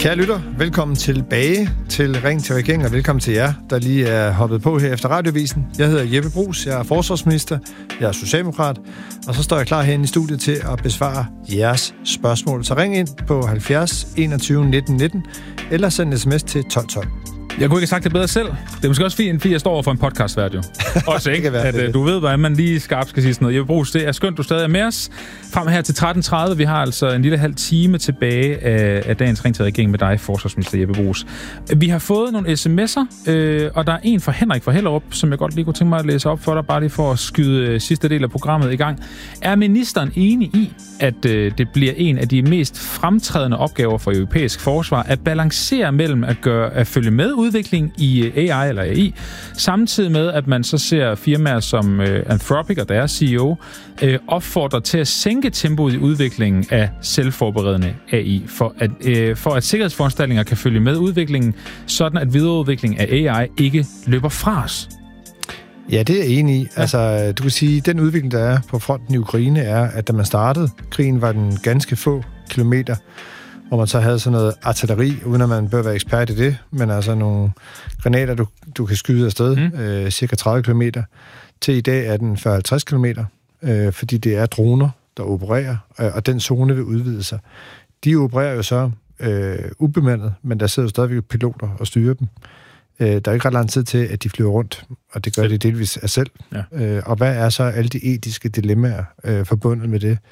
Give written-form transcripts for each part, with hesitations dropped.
Kære lytter, velkommen tilbage til Ring til Regeringen, og velkommen til jer, der lige er hoppet på her efter Radiovisen. Jeg hedder Jeppe Bruus, jeg er forsvarsminister, jeg er socialdemokrat, og så står jeg klar herinde i studiet til at besvare jeres spørgsmål. Så ring ind på 70 21 19 19, eller send sms til 1212. Jeg kunne ikke have sagt det bedre selv. Det er måske også fint, fordi jeg står over for en podcastvært jo. Også ikke, at du ved, hvordan man lige skarpt skal sige sådan noget. Jeppe Bruus, det er skønt, du stadig er med os. Frem her til 13.30. Vi har altså en lille halv time tilbage af dagens Ring til Regeringen med dig, forsvarsminister Jeppe Bruus. Vi har fået nogle sms'er, og der er en fra Henrik fra Hellerup, som jeg godt lige kunne tænke mig at læse op for dig, bare lige for at skyde sidste del af programmet i gang. Er ministeren enig i, at det bliver en af de mest fremtrædende opgaver for europæisk forsvar at balancere mellem at følge med udvikling i AI eller AI, samtidig med, at man så ser firmaer som Anthropic og deres CEO opfordrer til at sænke tempoet i udviklingen af selvforberedende AI, for at sikkerhedsforanstaltninger kan følge med udviklingen, sådan at videreudvikling af AI ikke løber fra os? Ja, det er jeg enig i. Ja. Altså, du kan sige, at den udvikling, der er på fronten i Ukraine, er, at da man startede krigen, var den ganske få kilometer, hvor man så havde sådan noget artilleri, uden at man bør være ekspert i det, men altså nogle granater, du kan skyde afsted, cirka 30 kilometer. Til i dag er den 40-50 kilometer, fordi det er droner, der opererer, og den zone vil udvide sig. De opererer jo så ubemandet, men der sidder jo stadigvæk piloter og styrer dem. Der er ikke ret lang tid til, at de flyver rundt, og det gør de delvis af selv. Ja. Og hvad er så alle de etiske dilemmaer forbundet med det?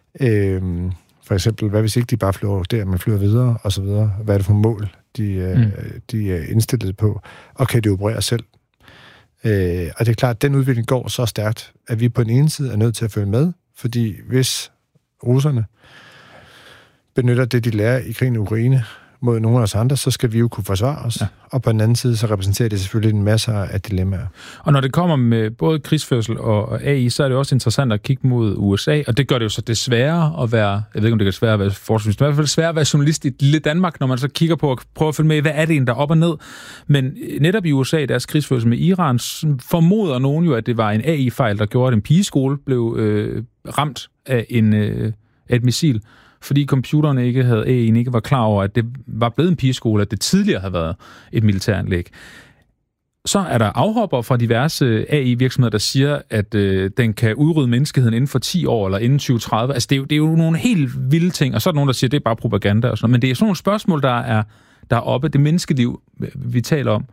For eksempel, hvad hvis ikke de bare flyver der, man flyver videre, og så videre? Hvad er det for mål, de er indstillet på? Og kan de operere selv? Og det er klart, at den udvikling går så stærkt, at vi på den ene side er nødt til at følge med, fordi hvis russerne benytter det, de lærer i krigen i Ukraine mod nogle af os andre, så skal vi jo kunne forsvare os. Ja. Og på den anden side, så repræsenterer det selvfølgelig en masse af dilemmaer. Og når det kommer med både krigsførsel og AI, så er det også interessant at kigge mod USA, og det gør det jo så desværre at være, jeg ved ikke, om det kan svære at være forsvarsminister, men i hvert fald svært at være journalist i et lille Danmark, når man så kigger på at prøve at følge med, hvad er det egentlig, der er op og ned. Men netop i USA, deres krigsførsel med Iran, formoder nogen jo, at det var en AI-fejl, der gjorde, at en pigeskole blev ramt af et missil, fordi computerne ikke var klar over, at det var blevet en pigeskole, at det tidligere havde været et militæranlæg. Så er der afhopper fra diverse AI-virksomheder, der siger, at den kan udrydde menneskeheden inden for 10 år eller inden 2030. Altså, det er jo nogle helt vilde ting, og så er der nogen, der siger, at det er bare propaganda og sådan noget. Men det er sådan nogle spørgsmål, der er oppe. Det menneskeliv, vi taler om.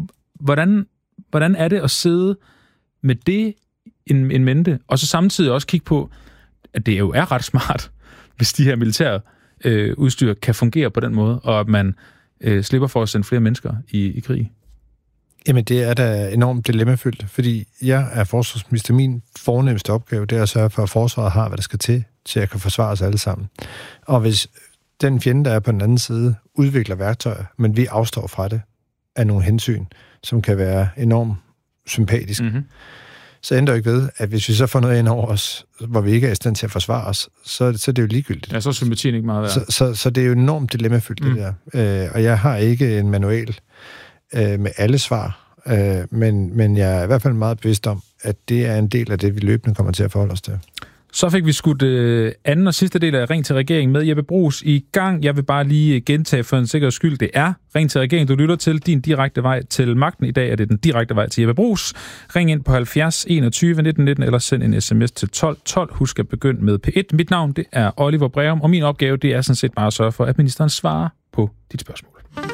Hvordan er det at sidde med det en mente, og så samtidig også kigge på, at det jo er ret smart, hvis de her militære udstyr kan fungere på den måde, og at man slipper for at sende flere mennesker i krig? Jamen, det er da enormt dilemmafyldt, fordi jeg er forsvarsminister. Min fornemmeste opgave, det er at sørge for, at forsvaret har, hvad der skal til at kunne forsvare os alle sammen. Og hvis den fjende, der er på den anden side, udvikler værktøjer, men vi afstår fra det af nogle hensyn, som kan være enormt sympatisk, så ændrer det ikke ved, at hvis vi så får noget ind over os, hvor vi ikke er i stand til at forsvare os, så er det jo ligegyldigt. Ja, så er sympatien ikke meget værd. Så det er jo enormt dilemmafyldt, det der. Og jeg har ikke en manual med alle svar, men jeg er i hvert fald meget bevidst om, at det er en del af det, vi løbende kommer til at forholde os til. Så fik vi skudt anden og sidste del af Ring til Regeringen med Jeppe Bruus i gang. Jeg vil bare lige gentage for en sikkerheds skyld. Det er Ring til Regeringen, du lytter til. Din direkte vej til magten. I dag er det den direkte vej til Jeppe Bruus. Ring ind på 70 21 19 19 eller send en sms til 12 12. Husk at begynde med P1. Mit navn, det er Oliver Breum, og min opgave, det er sådan set bare at sørge for, at ministeren svarer på dit spørgsmål.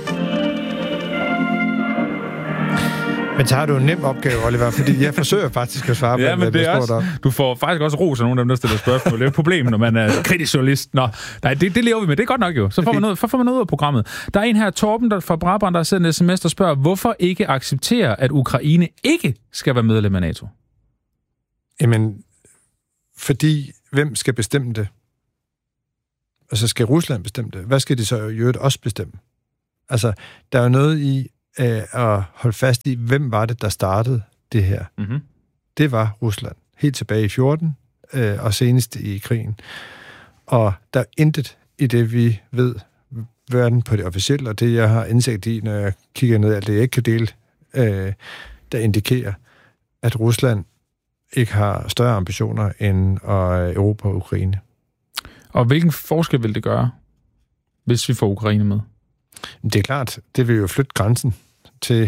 Men så har du en nem opgave, Oliver, fordi jeg forsøger faktisk at svare på ja, men det er også, du får faktisk også ros af nogle af dem, der stiller spørgsmål. Det er et problem, når man er kritisk journalist. Nå, nej, det lever vi med. Det er godt nok jo. Så får man noget af programmet. Der er en her, Torben, der fra Brabrand, der har sendt en sms, der spørger, hvorfor ikke acceptere, at Ukraine ikke skal være medlem af NATO? Jamen, fordi hvem skal bestemme det? Altså, skal Rusland bestemme det? Hvad skal de så i øvrigt også bestemme? Altså, der er jo noget i at holde fast i, hvem var det, der startede det her. Mm-hmm. Det var Rusland. Helt tilbage i 14 og senest i krigen. Og der er intet i det, vi ved, verden på det officielle, og det, jeg har indsigt i, når jeg kigger ned af det, jeg ikke kan dele, der indikerer, at Rusland ikke har større ambitioner end Europa og Ukraine. Og hvilken forskel vil det gøre, hvis vi får Ukraine med? Det er klart, det vil jo flytte grænsen til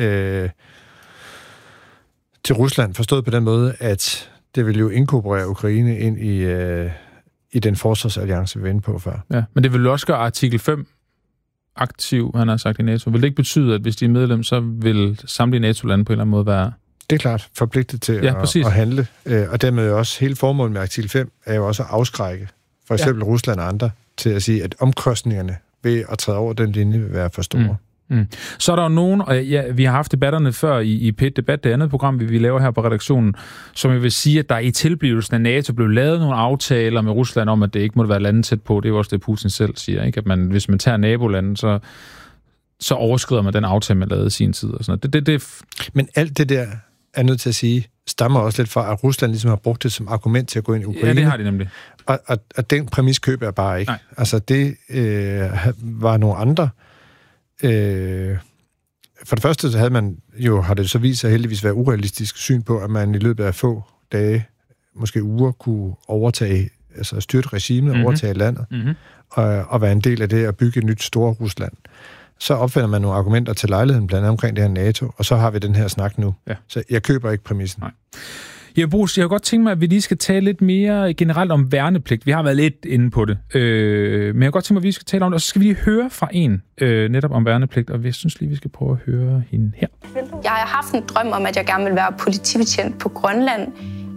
Rusland, forstået på den måde, at det vil jo inkorporere Ukraine ind i den forsvarsalliance, vi var inde på før. Ja, men det vil jo også gøre artikel 5 aktiv, han har sagt i NATO. Vil det ikke betyde, at hvis de er medlem, så vil samtlige NATO-lande på en eller anden måde være... Det er klart forpligtet til at handle. Og dermed også hele formålet med artikel 5 er jo også at afskrække for eksempel Rusland og andre til at sige, at omkostningerne ved at træde over den linje vil være for store. Så er der jo nogen, og vi har haft debatterne før i P1-debat, det andet program, vi laver her på redaktionen, som jeg vil sige, at der i tilblivelsen af NATO blev lavet nogle aftaler med Rusland om, at det ikke måtte være landet tæt på. Det er jo også det, Putin selv siger, ikke? At hvis man tager nabolanden, så overskrider man den aftale, man lavede i sin tid. Og sådan noget. Men alt det der, er nødt til at sige, stammer også lidt fra, at Rusland ligesom har brugt det som argument til at gå ind i Ukraine. Ja, det har de nemlig. Og den præmis køber jeg bare ikke. Nej. Altså, det var nogle andre. For det første så har det så vist sig heldigvis være urealistisk syn på, at man i løbet af få dage, måske uger, kunne overtage, altså styrte regimet, overtage landet, og være en del af det at bygge et nyt store Rusland. Så opfinder man nogle argumenter til lejligheden, blandt andet omkring det her NATO, og så har vi den her snak nu. Ja. Så jeg køber ikke præmissen. Nej. Ja, Bruce, jeg har godt tænkt mig, at vi lige skal tale lidt mere generelt om værnepligt. Vi har været lidt inde på det. Men jeg har godt tænkt mig, at vi skal tale om det, og så skal vi lige høre fra en netop om værnepligt, og jeg synes lige, vi skal prøve at høre hende her. Jeg har haft en drøm om, at jeg gerne vil være politibetjent på Grønland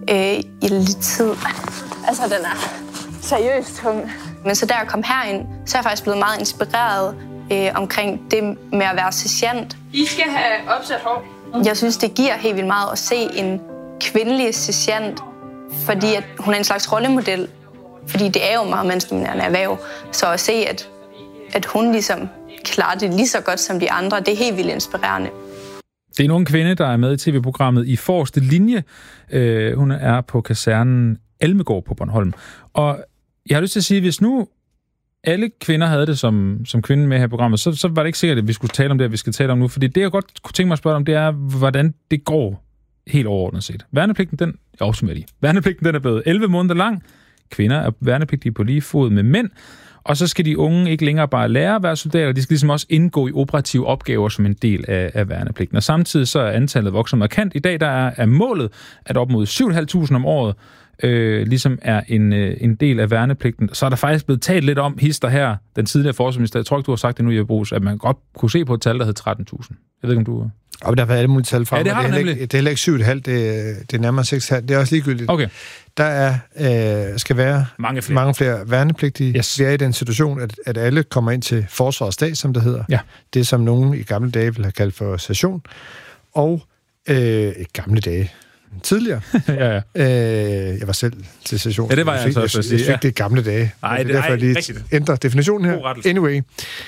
i lidt tid. Altså, den er seriøst tung. Men så da jeg kom herind, så er jeg faktisk blevet meget inspireret omkring det med at være sergeant. I skal have opsat hår. Jeg synes, det giver helt vildt meget at se en kvindelig sergeant, fordi at hun er en slags rollemodel. Fordi det er jo meget mandsdominerende erhverv. Så at se, at hun ligesom klarer det lige så godt som de andre, det er helt vildt inspirerende. Det er en ung kvinde, der er med i tv-programmet I Forreste Linje. Hun er på kasernen Almegård på Bornholm. Og jeg har lyst til at sige, at hvis nu alle kvinder havde det som kvinde med her i programmet, så var det ikke sikkert, at vi skulle tale om det, vi skal tale om nu. Fordi det, jeg godt kunne tænke mig at spørge om, det er, hvordan det går helt overordnet set. Værnepligten, Værnepligten, den er blevet 11 måneder lang. Kvinder er værnepligtige på lige fod med mænd. Og så skal de unge ikke længere bare lære at være soldater, de skal ligesom også indgå i operative opgaver som en del af værnepligten. Og samtidig så er antallet vokset markant. I dag der er målet, at op mod 7.500 om året ligesom er en del af værnepligten. Så er der faktisk blevet talt lidt om hister her, den tidligere forsvarsminister. Jeg tror ikke, du har sagt det nu, Jeppe Bruus, at man godt kunne se på et tal, der hed 13.000. Jeg ved ikke, om du... Og der har været alle mulige tal fra. Ja, det har det er heller ikke 7,5, det er nærmere 6,5. Det er også ligegyldigt. Okay. Der skal være mange flere værnepligtige. Yes. Vi er i den situation, at alle kommer ind til forsvarsdag, som det hedder. Ja. Det, som nogen i gamle dage ville have kaldt for session. Og gamle dage... Tidligere. Ja. Jeg var selv til session. Ja, det var jeg altså også. Jeg fik det gamle dage. Nej, det er derfor, jeg lige ændrer definitionen her. Anyway.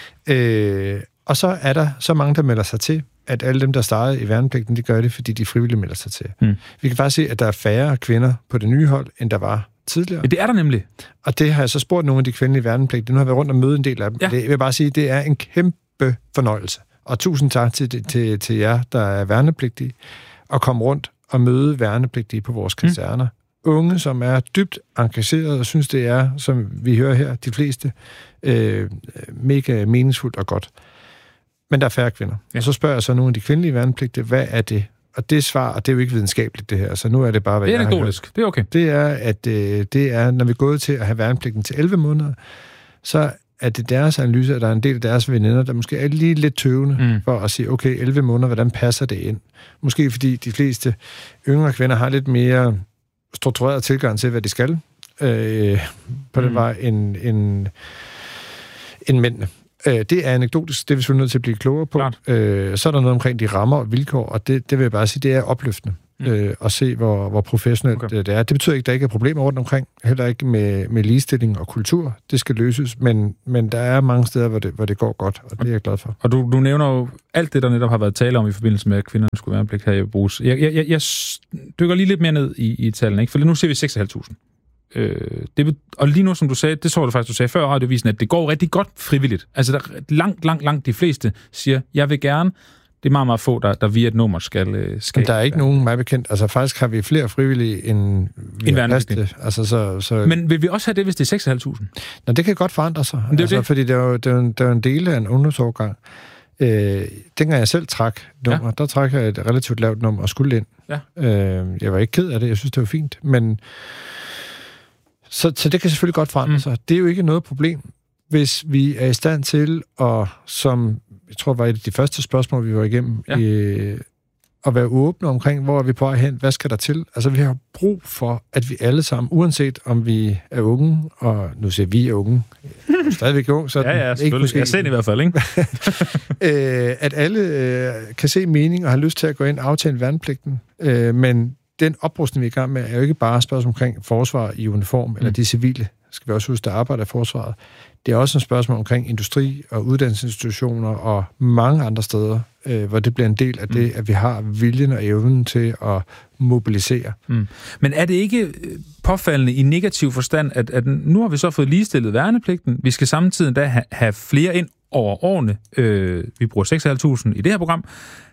Og så er der så mange, der melder sig til, at alle dem, der startede i værnepligten, de gør det, fordi de frivilligt melder sig til. Vi kan faktisk se, at der er færre kvinder på det nye hold, end der var tidligere. Ja, det er der nemlig. Og det har jeg så spurgt nogle af de kvindelige værnepligtige. Nu har jeg været rundt og møde en del af dem. Ja. Det, jeg vil bare sige, det er en kæmpe fornøjelse. Og tusind tak til jer, der er værnepligtige, at komme rundt og møde værnepligtige på vores kaserner. Unge, som er dybt engagerede og synes, det er, som vi hører her, de fleste, mega meningsfuldt og godt. Men der er færre kvinder. Ja. Og så spørger jeg så nogle af de kvindelige værnepligtige, hvad er det? Og det svar, og det er jo ikke videnskabeligt det her, så nu er det bare, hvad jeg har hørt. Det er anekdotisk, det er okay. Det er, at det er, når vi er gået til at have værnepligten til 11 måneder, så er det deres analyse, at der er en del af deres veninder, der måske er lige lidt tøvende for at sige, okay, 11 måneder, hvordan passer det ind? Måske fordi de fleste yngre kvinder har lidt mere struktureret tilgang til, hvad de skal på den vej, end mændene. Det er anekdotisk, det er vi selvfølgelig nødt til at blive klogere på. Så er der noget omkring de rammer og vilkår, og det vil jeg bare sige, det er opløftende at se, hvor professionelt det er. Det betyder ikke, at der ikke er problemer rundt omkring, heller ikke med ligestilling og kultur. Det skal løses, men der er mange steder, hvor det går godt, og det er jeg glad for. Og du nævner jo alt det, der netop har været tale om i forbindelse med, at kvinderne skulle være en pligt her i Bruges. Jeg dykker lige lidt mere ned i tallene, ikke? For nu ser vi 6.500. Og lige nu, som du sagde, det tror du faktisk, du sagde før radiovisen, at det går rigtig godt frivilligt. Altså, der langt de fleste siger, jeg vil gerne Det er meget, meget få, der via et nummer skal. Men der er ikke nogen, mig bekendt. Altså faktisk har vi flere frivillige end værnepligtige. Altså, så... Men vil vi også have det, hvis det er 6.500? Nå, det kan godt forandre sig. Det er det. Fordi der er jo en del af en ungdomsårgang. Dengang jeg selv trak nummer, der trak jeg et relativt lavt nummer og skulle ind. Ja. Jeg var ikke ked af det. Jeg synes, det var fint. Men så det kan selvfølgelig godt forandre sig. Det er jo ikke noget problem, hvis vi er i stand til at, som jeg tror var et af de første spørgsmål, vi var igennem, at være åbne omkring, hvor er vi på vej hen, hvad skal der til? Altså, vi har brug for, at vi alle sammen, uanset om vi er unge, og nu siger vi er unge, stadigvæk unge, så ikke måske... Jeg ser det i hvert fald, ikke? at alle kan se mening og har lyst til at gå ind og aftale værnepligten, men den oprustning, vi er i gang med, er jo ikke bare spørgsmål omkring forsvar i uniform, eller de civile, skal vi også huske, der arbejder i forsvaret. Det er også et spørgsmål omkring industri og uddannelsesinstitutioner og mange andre steder, hvor det bliver en del af det, at vi har viljen og evnen til at mobilisere. Men er det ikke påfaldende i negativ forstand, at nu har vi så fået ligestillet værnepligten, vi skal samtidig da have flere ind over årene, vi bruger 6.500 i det her program,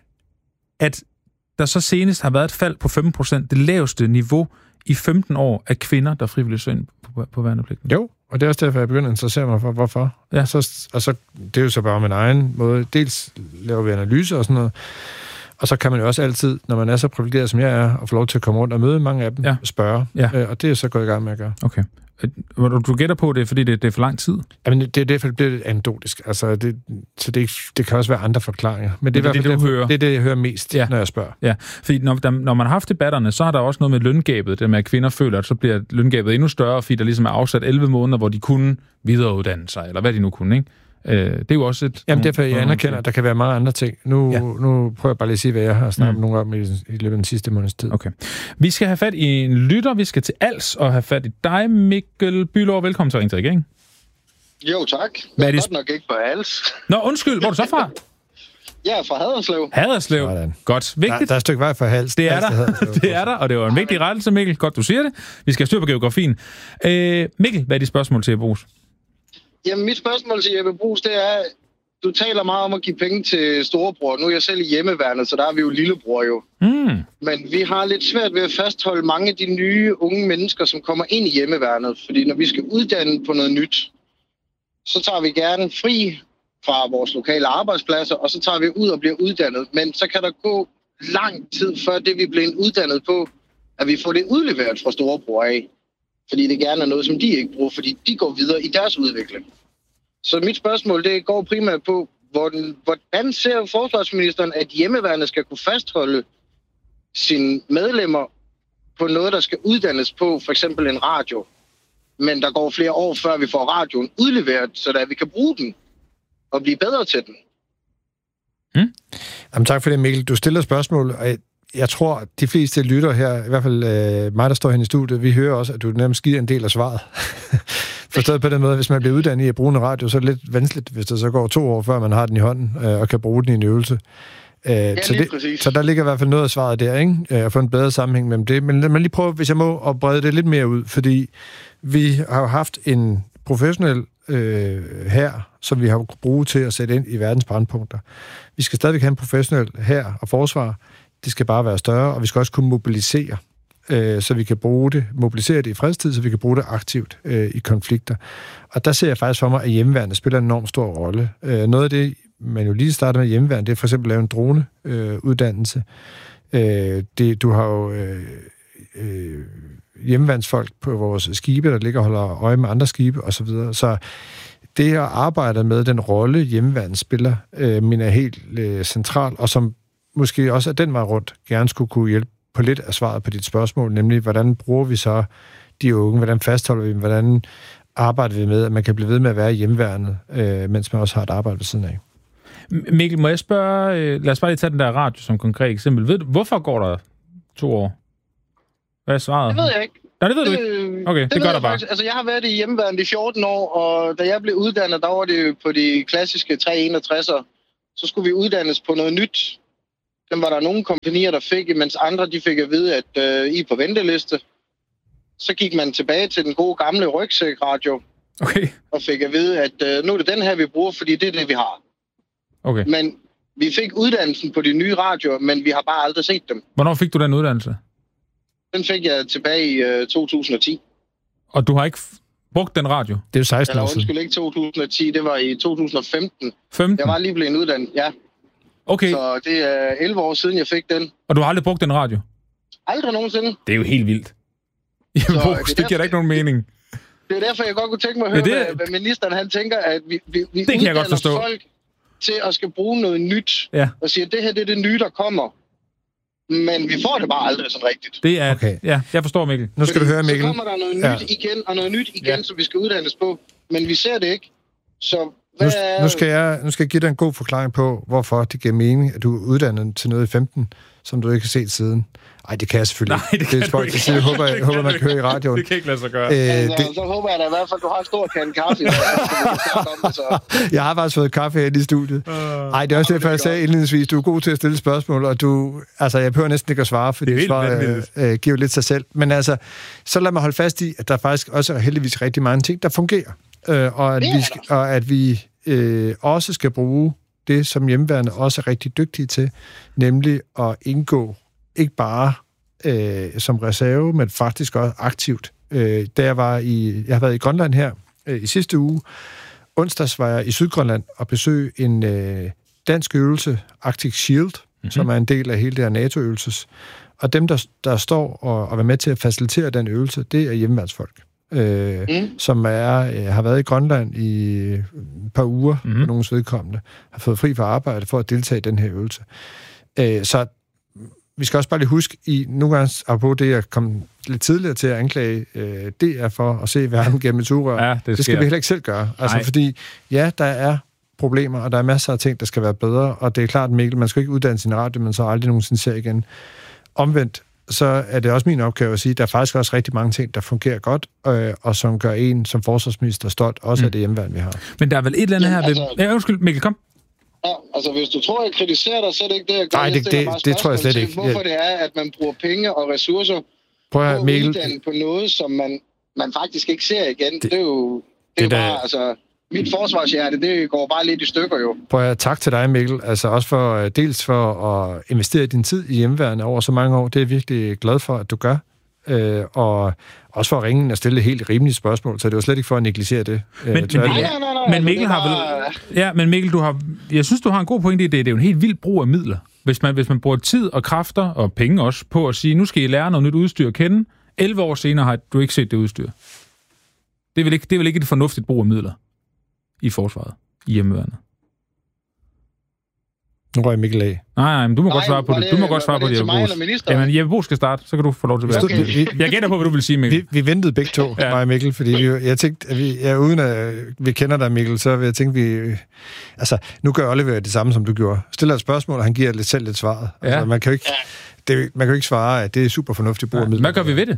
at der så senest har været et fald på 15%, det laveste niveau i 15 år af kvinder, der frivilligt søger ind på værnepligten. Jo, og det er også derfor, jeg begynder at interessere mig for, hvorfor. Ja. Og så, det er jo så bare min egen måde. Dels laver vi analyser og sådan noget, og så kan man jo også altid, når man er så privilegeret, som jeg er, og få lov til at komme rundt og møde mange af dem, spørge. Ja. Og det er så gået i gang med at gøre. Okay. Du gætter på det, fordi det er for lang tid? Jamen, det er lidt anekdotisk. Altså, så det kan også være andre forklaringer. Men det er det, jeg hører mest, når jeg spørger. Ja, fordi når man har haft debatterne, så har der også noget med løngabet. Det med, at kvinder føler, at så bliver løngabet endnu større, fordi der ligesom er afsat 11 måneder, hvor de kunne videreuddanne sig, eller hvad de nu kunne, ikke? Det er jo også et... Jamen, derfor jeg anerkender, at der kan være mange andre ting. Nu prøver jeg bare lige at sige, hvad jeg har snakket om nogle gange i løbet af den sidste måneds tid. Okay. Vi skal have fat i en lytter. Vi skal til Als og have fat i dig, Mikkel Bülow. Velkommen til Ring til Regeringen. Jo, tak. Jeg er godt nok ikke på Als. Nå, undskyld. Hvor er du så fra? Jeg er fra Haderslev. Haderslev. Sådan. Godt. Vigtigt. Der er et stykke vej fra Hals. Det er der. Det er der, og det var en vigtig rettelse, Mikkel. Godt, du siger det. Vi skal styre på geografien. Mikkel, hvad er dit spørgsmål til Jeppe Bruus? Jamen, mit spørgsmål til Jeppe Bruus, det er, du taler meget om at give penge til storebror. Nu er jeg selv i hjemmeværnet, så der er vi jo lillebror jo. Men vi har lidt svært ved at fastholde mange af de nye unge mennesker, som kommer ind i hjemmeværnet. Fordi når vi skal uddanne på noget nyt, så tager vi gerne fri fra vores lokale arbejdspladser, og så tager vi ud og bliver uddannet. Men så kan der gå lang tid før det, vi bliver uddannet på, at vi får det udleveret fra storebror af. Fordi det gerne er noget, som de ikke bruger, fordi de går videre i deres udvikling. Så mit spørgsmål, det går primært på, hvordan ser forsvarsministeren, at hjemmeværnet skal kunne fastholde sine medlemmer på noget, der skal uddannes på, for eksempel en radio. Men der går flere år, før vi får radioen udleveret, så da vi kan bruge den og blive bedre til den. Jamen, tak for det, Mikkel. Du stiller spørgsmål, og jeg tror, at de fleste lytter her, i hvert fald mig, der står hen i studiet, vi hører også, at du nærmest giver en del af svaret. Forstået på den måde, hvis man bliver uddannet i at bruge en radio, så er det lidt vanskeligt, hvis det så går 2 år, før man har den i hånden og kan bruge den i en øvelse. Så der ligger i hvert fald noget af svaret der, ikke? At få en bedre sammenhæng mellem det. Men lad mig lige prøve, hvis jeg må, at brede det lidt mere ud, fordi vi har jo haft en professionel hær, som vi har kunnet bruge til at sætte ind i verdens brandpunkter. Vi skal stadigvæk have en professionel hær og forsvar. Det skal bare være større, og vi skal også kunne mobilisere, så vi kan bruge det, mobilisere det i fredstid, så vi kan bruge det aktivt i konflikter. Og der ser jeg faktisk for mig, at hjemmeværnet spiller en enormt stor rolle. Noget af det, man jo lige starter med hjemmeværnet, det er for eksempel at lave en droneuddannelse. Du har jo hjemmeværnsfolk på vores skibe, der ligger og holder øje med andre skibe osv. Så det at arbejde med den rolle, hjemmeværnet spiller, mener er helt central, og som måske også af den vej rundt gerne skulle kunne hjælpe på lidt af svaret på dit spørgsmål, nemlig hvordan bruger vi så de unge, hvordan fastholder vi dem, hvordan arbejder vi med, at man kan blive ved med at være i hjemmeværnet, mens man også har et arbejde ved siden af. Mikkel, må jeg spørge, lad os bare lige tage den der radio som konkret eksempel. Ved du, hvorfor går der 2 år? Hvad er svaret? Det ved jeg ikke. Nej, det ved du ikke? Okay, det gør der bare. Altså, jeg har været i hjemmeværnet i 14 år, og da jeg blev uddannet, der var det på de klassiske 361'er, så skulle vi uddannes på noget nyt. Den var der nogle kompagnier, der fik, mens andre de fik at vide, at I er på venteliste. Så gik man tilbage til den gode gamle rygsækradio, og fik at vide, at nu er det den her, vi bruger, fordi det er det, vi har. Okay. Men Vi fik uddannelsen på de nye radioer, men vi har bare aldrig set dem. Hvornår fik du den uddannelse? Den fik jeg tilbage i 2010. Og du har ikke brugt den radio? Det er jo 16 år siden. Undskyld, ikke 2010, det var i 2015. 15? Jeg var lige blevet uddannet, ja. Okay. Så det er 11 år siden, jeg fik den. Og du har aldrig brugt den radio? Aldrig nogensinde. Det er jo helt vildt. Jamen, det giver da ikke nogen mening. Det er derfor, jeg godt kunne tænke mig at høre, hvad ministeren han tænker, at vi uddanner folk til at skal bruge noget nyt. Ja. Og siger, at det her det er det nye, der kommer. Men vi får det bare aldrig sådan rigtigt. Det er, okay. Ja, jeg forstår, Mikkel. Nu skal du høre, Mikkel. Så kommer der noget nyt igen, og noget nyt igen, som vi skal uddannes på. Men vi ser det ikke. Så nu skal jeg give dig en god forklaring på, hvorfor det giver mening, at du er uddannet til noget i 15, som du ikke har set siden. Nej, det kan jeg selvfølgelig ikke. Nej, det kan du ikke. Jeg håber, man kan høre i radioen. Det kan ikke lade sig gøre. Så håber jeg da i hvert fald, at du har en stor kande kaffe. Jeg har faktisk fået kaffe her i studiet. Nej, det er også derfor, jeg sagde indledningsvis, du er god til at stille spørgsmål, og jeg behøver næsten ikke at svare, fordi svaret giver lidt sig selv. Men altså, så lad mig holde fast i, at der faktisk også er heldigvis rigtig mange ting, der fungerer. Og at vi også skal bruge det, som hjemmeværende også er rigtig dygtige til, nemlig at indgå ikke bare som reserve, men faktisk også aktivt. Da jeg har været i Grønland her i sidste uge. Onsdags var jeg i Sydgrønland og besøgte en dansk øvelse, Arctic Shield, som er en del af hele det her NATO-øvelses. Og dem, der står og er med til at facilitere den øvelse, det er hjemmeværnsfolk. Som har været i Grønland i et par uger, for nogens vedkommende, har fået fri fra arbejde for at deltage i den her øvelse. Så vi skal også bare lige huske, nogle gange, apropos det, jeg kom lidt tidligere til at anklage DR for at se verden gennem et sugerør. Det skal vi heller ikke selv gøre. Altså, fordi, ja, der er problemer, og der er masser af ting, der skal være bedre, og det er klart, Mikkel, man skal ikke uddanne sin radio, men så aldrig nogensinde ser igen. Omvendt, så er det også min opgave at sige, at der er faktisk også rigtig mange ting, der fungerer godt, og som gør en som forsvarsminister stolt, også af det hjemmeværn, vi har. Men der er vel et eller andet her... Undskyld, Mikkel, kom. Ja, altså hvis du tror, jeg kritiserer dig, så er det ikke det, jeg gør. Nej, det tror jeg slet ikke. Hvorfor det er, at man bruger penge og ressourcer på at uddanne på noget, som man faktisk ikke ser igen. Det er jo bare, altså... Mit forsvarshjerte, det går bare lidt i stykker jo. Prøv at tak til dig, Mikkel. Altså også dels for at investere din tid i hjemmeværende over så mange år. Det er jeg virkelig glad for, at du gør. Og også for at ringe og stille et helt rimeligt spørgsmål, så det var slet ikke for at negligere det. Men Mikkel har vel... Ja, men Mikkel, jeg synes, du har en god pointe i det. Det er jo en helt vild brug af midler. Hvis man bruger tid og kræfter og penge også på at sige, nu skal I lære noget nyt udstyr at kende. 11 år senere har du ikke set det udstyr. Det er vel ikke et fornuftigt brug af midler i forsvaret, i hjemmeværnet. Nu røg Mikkel af. Nej, men du må godt svare på det. Du må godt svare på det, Jeppe Bruus. Jamen, Jeppe Bruus skal starte, så kan du få lov til at være. Okay. Jeg gætter på, hvad du vil sige, Mikkel. Vi ventede begge to, mig og Mikkel, fordi jeg tænkte, at uden at vi kender dig, Mikkel, så vil jeg tænke, nu gør Oliver det samme, som du gjorde. Stiller et spørgsmål, og han giver selv lidt svaret. Ja. Altså, man kan jo ikke svare, at det er super fornuftigt brug af midler. Hvad gør vi ved det?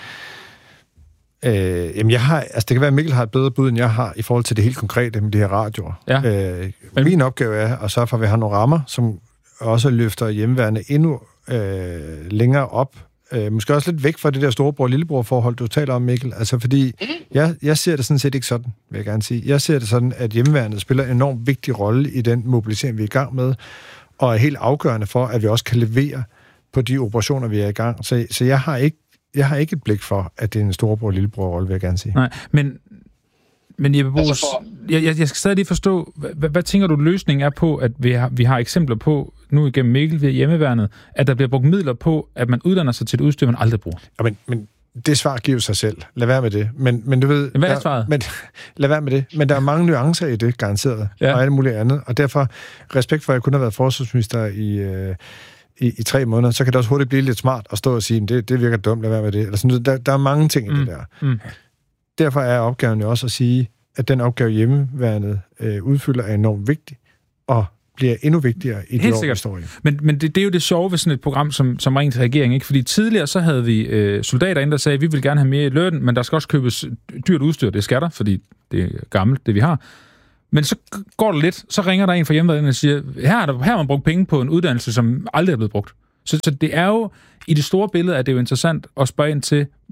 Jamen det kan være, at Mikkel har et bedre bud, end jeg har, i forhold til det helt konkrete med de her radioer. Ja. Min opgave er at sørge for, at vi har nogle rammer, som også løfter hjemmeværende endnu længere op. Måske også lidt væk fra det der storebror-lillebror-forhold, du taler om, Mikkel. Altså, fordi jeg ser det sådan set ikke sådan, vil jeg gerne sige. Jeg ser det sådan, at hjemmeværnet spiller en enormt vigtig rolle i den mobilisering, vi er i gang med, og er helt afgørende for, at vi også kan levere på de operationer, vi er i gang. Så jeg har ikke et blik for, at det er en storebror-lillebror-rolle, vil jeg gerne sige. Nej, men Jeppe Bruus, jeg skal stadig lige forstå, hvad tænker du, løsningen er på, at vi har eksempler på, nu igennem Mikkel ved hjemmeværnet, at der bliver brugt midler på, at man uddanner sig til et udstyr, man aldrig bruger? Ja, men det svar giver sig selv. Lad være med det. Men du ved... Hvad er svaret? Lad være med det. Men der er mange nuancer i det, garanteret. Ja. Og alt muligt andet. Og derfor, respekt for, at jeg kun har været forsvarsminister i 3 måneder, så kan det også hurtigt blive lidt smart at stå og sige, det virker dumt, lad være med det. Eller sådan, der er mange ting i det der. Derfor er opgaven jo også at sige, at den opgave hjemmeværnet udfylder er enormt vigtig, og bliver endnu vigtigere i det år, vi står i. Men det er jo det sjove ved sådan et program som rent regering, ikke? Fordi tidligere så havde vi soldater inde, der sagde, at vi vil gerne have mere i løn, men der skal også købes dyrt udstyr, det skal der, fordi det er gammelt, det vi har. Men så går det lidt, så ringer der en fra hjemmeværnet og siger, her har man brugt penge på en uddannelse, som aldrig er blevet brugt. Så det er jo, i det store billede, at det er jo interessant at spørge ind til,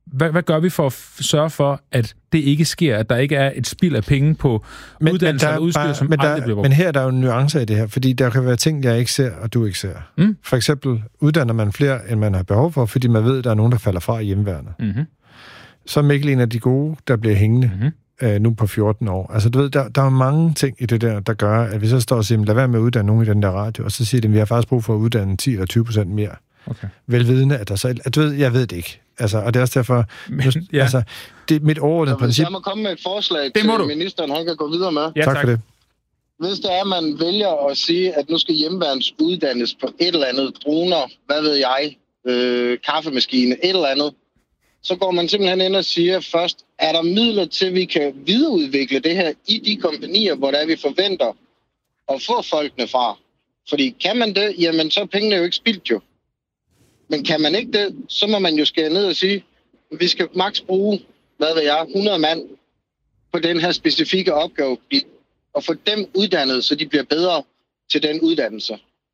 hvad gør vi for at sørge for, at det ikke sker, at der ikke er et spild af penge på uddannelse eller udstyr, som aldrig bliver brugt? Men her er der jo nuancer i det her, fordi der kan være ting, jeg ikke ser, og du ikke ser. For eksempel uddanner man flere, end man har behov for, fordi man ved, at der er nogen, der falder fra i hjemmeværnet. Mm-hmm. Så er Mikkel en af de gode, der bliver hængende nu på 14 år. Altså, du ved, der er mange ting i det der gør, at vi så står og siger, lad være med at uddanne nogen i den der radio, og så siger de, at vi har faktisk brug for at uddanne 10 eller 20% mere. Okay. Velvidende, at der så... Du ved, jeg ved det ikke. Altså, og det er også derfor... Altså, det er mit overordnede princip... Jeg må komme med et forslag til ministeren, han kan gå videre med. Ja, tak for det. Hvis det er, at man vælger at sige, at nu skal hjemmeværns uddannes på et eller andet droner, hvad ved jeg, kaffemaskine, et eller andet, så går man simpelthen ind og siger først, er der midler til, at vi kan videreudvikle det her i de kompanier, hvor der vi forventer at få folkene fra? Fordi kan man det, jamen så er pengene jo ikke spildt jo. Men kan man ikke det, så må man jo skære ned og sige, at vi skal maks bruge, 100 mand på den her specifikke opgave, og få dem uddannet, så de bliver bedre til den uddannelse.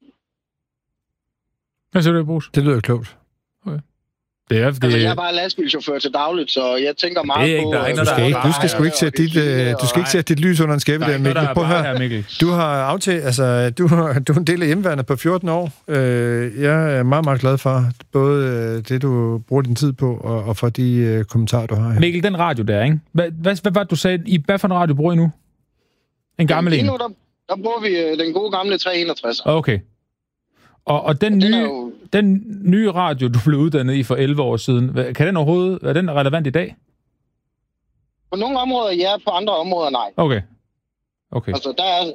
Hvad siger du, Brugs? Det lyder klogt. Okay. Altså, jeg er bare lastbilchauffør til dagligt, så jeg tænker meget på... Du skal sgu ikke sætte dit lys under en skæppe der, Mikkel. Prøv at høre. Du har aftalt, altså, du er en del af hjemmeværnet på 14 år. Jeg er meget, meget glad for både det, du bruger din tid på, og for de kommentarer, du har her. Mikkel, den radio der, ikke? Hvad var det, du sagde? Hvad for en radio bruger I nu? En gammel en? Nu, der bruger vi den gode gamle 361. Okay. Og den nye radio, du blev uddannet i for 11 år siden, kan den overhovedet, er den relevant i dag? På nogle områder ja, på andre områder nej. Okay. Altså,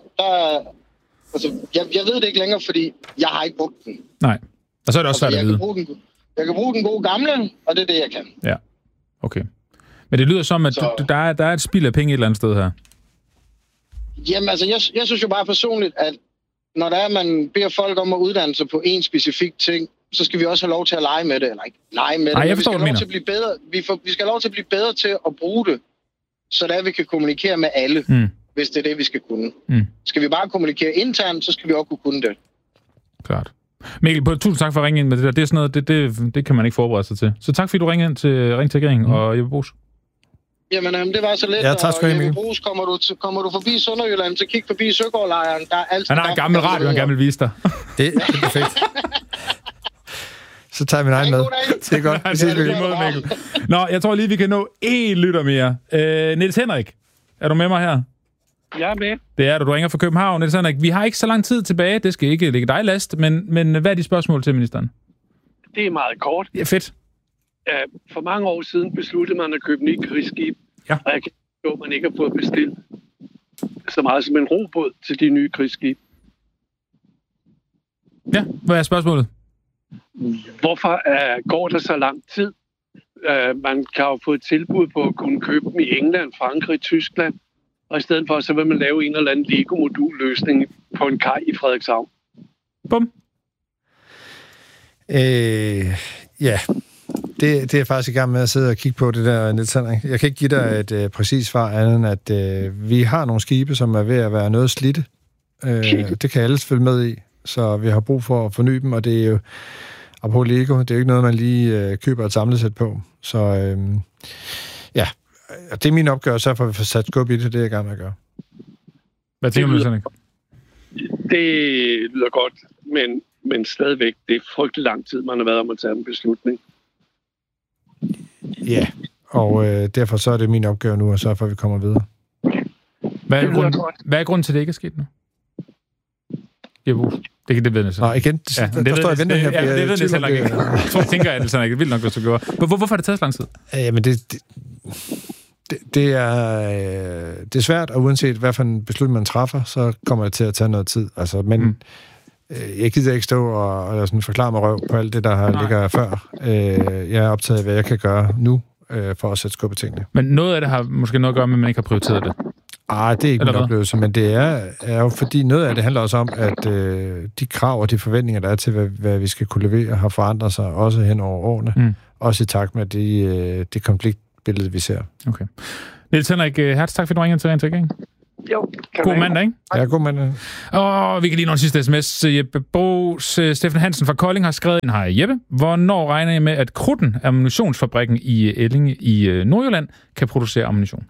jeg ved det ikke længere, fordi jeg har ikke brugt den. Nej, og så er det også svært at vide. Jeg kan bruge den gode gamle, og det er det, jeg kan. Ja, okay. Men det lyder som, at der er et spild af penge et eller andet sted her. Jamen, altså, jeg synes jo bare personligt, at når der er, man beder folk om at uddanne sig på en specifik ting, så skal vi også have lov til at lege med det, eller ikke lege med det. Nej, jeg forstår, vi skal have lov til at blive bedre. Vi skal have lov til at blive bedre til at bruge det, så der vi kan kommunikere med alle, hvis det er det, vi skal kunne. Skal vi bare kommunikere internt, så skal vi også kunne det. Klart. Mikkel, tusind tak for at ringe ind med det der. Det er sådan noget, det kan man ikke forberede sig til. Så tak fordi du ringede ind til Ring til Regeringen og Jeppe Brugs. Jamen, det var så let. Ja, tak skal du have, Mikkel. Brugs, kommer du forbi Sønderjylland, så kig forbi Søgaardlejren. Der er altid... Han har en gammel radio og en gammel vis dig. Det er perfekt. Så tager vi min egen med. Det er godt. Det er lige måde, Mikkel. Nå, jeg tror lige, vi kan nå én lytter mere. Niels Henrik, er du med mig her? Jeg er med. Det er du ringer fra København. Niels Henrik, vi har ikke så lang tid tilbage. Det skal ikke ligge dig last, men hvad er de spørgsmål til ministeren? Det er meget kort. Ja, fedt. For mange år siden besluttede man at købe nye krigsskib, og jeg kan forstå, at man ikke har fået bestilt så meget som en robåd til de nye krigsskib. Ja, hvad er spørgsmålet? Hvorfor går der så lang tid? Man kan jo få et tilbud på at kunne købe dem i England, Frankrig, Tyskland, og i stedet for, så vil man lave en eller anden Lego-modul-løsning på en kaj i Frederikshavn. Bum. Ja, det er jeg faktisk i gang med at sidde og kigge på det der, Niels Henrik. Jeg kan ikke give dig et præcis svar andet end, at vi har nogle skibe, som er ved at være noget slidte. Det kan alle følge med i, så vi har brug for at forny dem, og det er jo, apropos Lego, det er jo ikke noget, man lige køber et samlesæt på. Så ja, det er min opgave, så for at få sat skub i det, det er jeg i gang med at gøre. Hvad tænker du, Niels Henrik? Det lyder godt, men stadigvæk, det er frygtelig lang tid, man har været om at tage en beslutning. Ja, og derfor så er det min opgave nu at sørge for, at vi kommer videre. Hvad er grunden til, at det ikke er sket nu? Det ved jeg så. Nå, igen, der står jeg venter her. Ja, det ved jeg heller ikke. Jeg tænker, at det er vildt nok, hvis du gjorde. Hvorfor er det taget så lang tid? Jamen, det er svært, og uanset hvad for en beslutning man træffer, så kommer det til at tage noget tid. Altså, men jeg gider ikke stå og sådan forklare mig røv på alt det, der ligger før. Jeg er optaget af, hvad jeg kan gøre nu, for at sætte skub i tingene. Men noget af det har måske noget at gøre med, at man ikke har prioriteret det? Det er ikke min oplevelse, men det er jo fordi noget af det handler også om, at de krav og de forventninger, der er til, hvad vi skal kunne levere, har forandret sig også hen over årene. Også i takt med det konfliktbillede, vi ser. Okay. Niels Henrik Hertz, tak fordi du ringede til Ring til Regeringen. Jo. God mandag, ikke? Ja, god mandag. Og vi kan lige nå en sidste sms. Jeppe Brugs, Steffen Hansen fra Kolding har skrevet ind. Hej Jeppe, hvornår regner I med, at Krudten, ammunitionsfabrikken i Ellinge i Nordjylland, kan producere ammunition?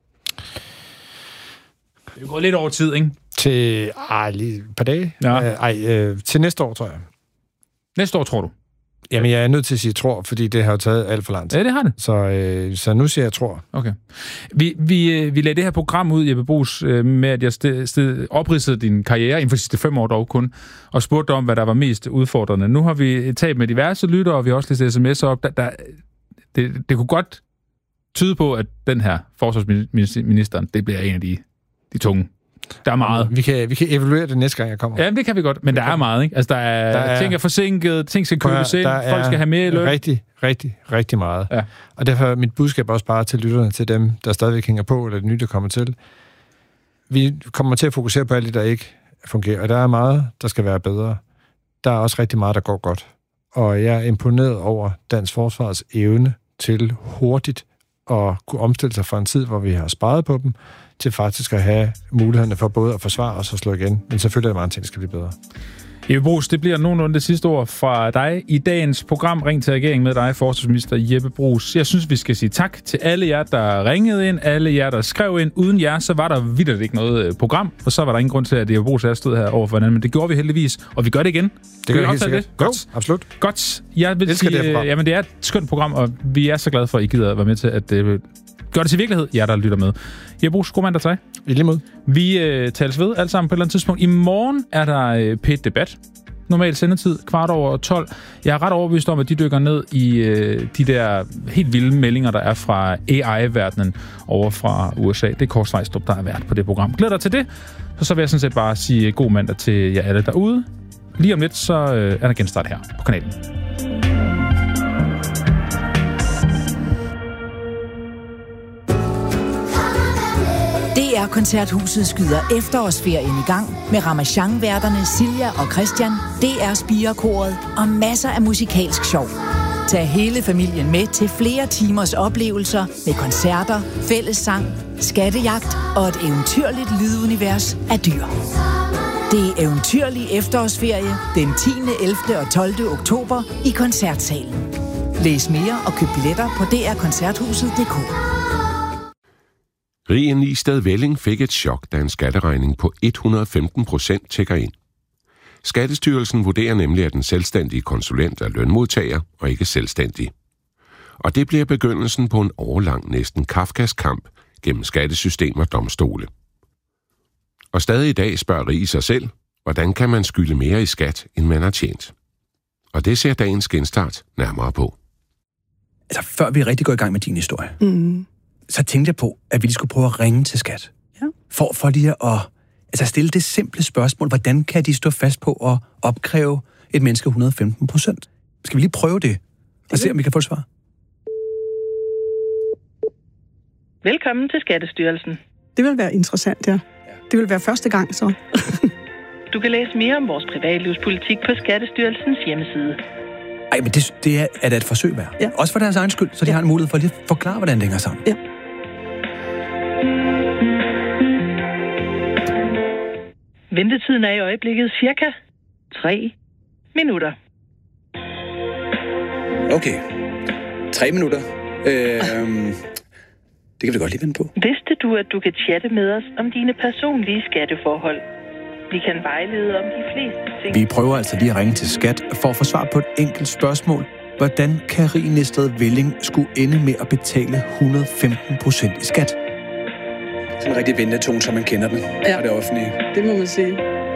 Det er gået lidt over tid, ikke? Til lige et par dage. Ja. Til næste år, tror jeg. Næste år, tror du? Jamen, jeg er nødt til at sige tror, fordi det har jo taget alt for lang tid. Ja, det har det. Så nu siger jeg tror. Okay. Vi lagde det her program ud, Jeppe Brugs, med at jeg opridsede din karriere inden for de sidste 5 år dog kun, og spurgte om, hvad der var mest udfordrende. Nu har vi talt med diverse lyttere, og vi har også læst sms'er op. Det kunne godt tyde på, at den her forsvarsministeren, det bliver en af de tunge. Der er meget. Vi kan evaluere det næste gang, jeg kommer. Ja, det kan vi godt, men der er meget, ikke? Altså, der er ting er forsinket, ting skal købes ind, folk skal have mere i løn. Rigtig meget. Ja. Og derfor er mit budskab også bare til lytterne, til dem, der stadigvæk hænger på, eller det nye, der kommer til. Vi kommer til at fokusere på alt det, der ikke fungerer, og der er meget, der skal være bedre. Der er også rigtig meget, der går godt. Og jeg er imponeret over dansk forsvars evne til hurtigt at kunne omstille sig fra en tid, hvor vi har sparet på dem, til faktisk at have mulighederne for både at forsvare os og slå igen. Men selvfølgelig er der mange ting, der skal blive bedre. Jeppe Brugs, det bliver nogenlunde det sidste ord fra dig i dagens program Ring til regeringen med dig, forsvarsminister Jeppe Brugs. Jeg synes, vi skal sige tak til alle jer, der ringede ind, alle jer, der skrev ind. Uden jer, så var der vitterligt ikke noget program, og så var der ingen grund til, at Jeppe Brugs stod her over for hinanden. Men det gjorde vi heldigvis, og vi gør det igen. Det gør vi helt sikkert. Godt. Jo, absolut. Godt. Jeg vil sige, jamen det er et skønt program, og vi er så glade for, at I gider at være med til at gøre det til virkelighed, jer der lytter med. Jeppe Brugs, god mandag til dig. I lige måde. Vi tales ved alle sammen på et eller andet tidspunkt. I morgen er der P1-debat. Normal sendetid, 12:15. Jeg er ret overbevist om, at de dykker ned i de der helt vilde meldinger, der er fra AI-verdenen over fra USA. Det er Kåre Svejstrup, der er vært på det program. Glæder dig til det. Så vil jeg sådan set bare sige god mandag til jer alle derude. Lige om lidt, så er der genstart her på kanalen. DR-koncerthuset skyder efterårsferien i gang med Ramasjang-værterne Silja og Christian, DR Spirekoret og masser af musikalsk sjov. Tag hele familien med til flere timers oplevelser med koncerter, fællessang, skattejagt og et eventyrligt lydunivers af dyr. Det er eventyrlig efterårsferie den 10., 11. og 12. oktober i Koncertsalen. Læs mere og køb billetter på drkoncerthuset.dk. Rie Nisted Velling fik et chok, da en skatteregning på 115% tækker ind. Skattestyrelsen vurderer nemlig, at den selvstændige konsulent er lønmodtager og ikke selvstændig. Og det bliver begyndelsen på en årelang næsten Kafkas kamp gennem skattesystem og domstole. Og stadig i dag spørger Rie sig selv, hvordan kan man skylde mere i skat, end man har tjent? Og det ser dagens genstart nærmere på. Altså, før vi rigtig går i gang med din historie, så tænkte jeg på, at vi lige skulle prøve at ringe til skat. Ja. For lige at stille det simple spørgsmål, hvordan kan de stå fast på at opkræve et menneske 115%? Skal vi lige prøve det, og se, om vi kan få et svar? Velkommen til Skattestyrelsen. Det vil være interessant, ja. Det vil være første gang, så. Du kan læse mere om vores privatlivspolitik på Skattestyrelsens hjemmeside. Ej, men det er da et forsøg værd. Ja. Også for deres egen skyld, så de har en mulighed for at lige forklare, hvordan det hænger sammen. Ja. Ventetiden er i øjeblikket cirka 3 minutter. Okay. 3 minutter. Det kan vi godt lige vente på. Vidste du, at du kan chatte med os om dine personlige skatteforhold? Vi kan vejlede om de fleste ting. Vi prøver altså lige at ringe til skat for at få svar på et enkelt spørgsmål. Hvordan kan Rie Nisted Velling skulle ende med at betale 115% i skat? Sådan en rigtig ventetone, som man kender den fra det offentlige. Det må man sige.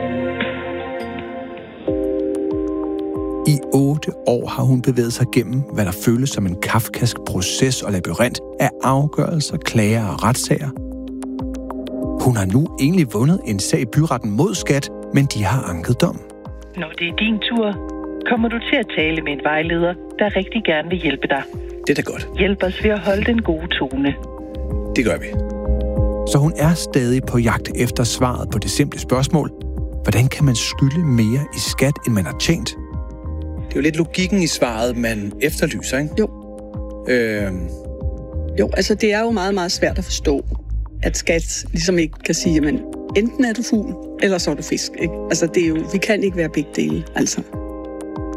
I 8 år har hun bevæget sig gennem, hvad der føles som en kafkask proces og labyrint af afgørelser, klager og retssager. Hun har nu egentlig vundet en sag i byretten mod skat, men de har anket dom. Når det er din tur, kommer du til at tale med en vejleder, der rigtig gerne vil hjælpe dig. Det er da godt. Hjælp os ved at holde den gode tone. Det gør vi. Så hun er stadig på jagt efter svaret på det simple spørgsmål. Hvordan kan man skylde mere i skat, end man har tjent? Det er jo lidt logikken i svaret, man efterlyser, ikke? Jo. Jo, altså det er jo meget, meget svært at forstå, at skat ligesom ikke kan sige, jamen, enten er du fugl, eller så er du fisk. Ikke? Altså, det er jo, vi kan ikke være begge dele, altså.